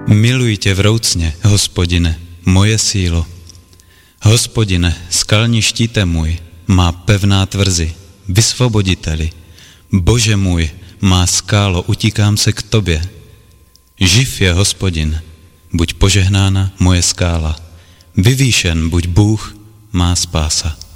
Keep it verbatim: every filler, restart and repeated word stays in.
Miluji tě vroucně, Hospodine, moje sílo. Hospodine, skalní štíte můj, má pevná tvrzi, vysvoboditeli. Bože můj, má skálo, utíkám se k tobě. Živ je Hospodin, buď požehnána moje skála. Vyvýšen buď Bůh, má spása.